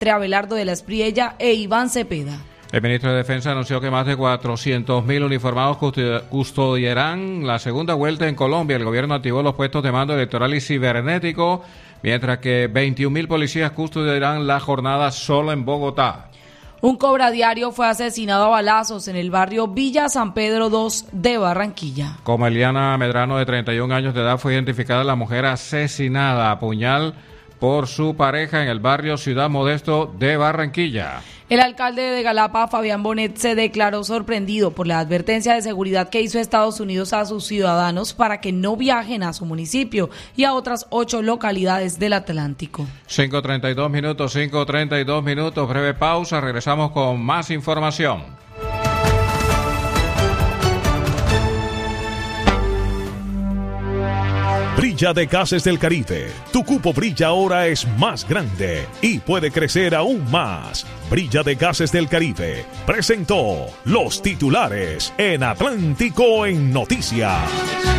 entre Abelardo de la Espriella e Iván Cepeda. El ministro de Defensa anunció que más de 400.000 uniformados custodiarán la segunda vuelta en Colombia. El gobierno activó los puestos de mando electoral y cibernético, mientras que 21.000 policías custodiarán la jornada solo en Bogotá. Un cobradiario fue asesinado a balazos en el barrio Villa San Pedro II de Barranquilla. Como Eliana Medrano, de 31 años de edad, fue identificada la mujer asesinada a puñal por su pareja en el barrio Ciudad Modesto de Barranquilla. El alcalde de Galapa, Fabián Bonet, se declaró sorprendido por la advertencia de seguridad que hizo Estados Unidos a sus ciudadanos para que no viajen a su municipio y a otras 8 localidades del Atlántico. 5:32 minutos, breve pausa, regresamos con más información. Brilla de Gases del Caribe. Tu cupo Brilla ahora es más grande y puede crecer aún más. Brilla de Gases del Caribe presentó los titulares en Atlántico en Noticias.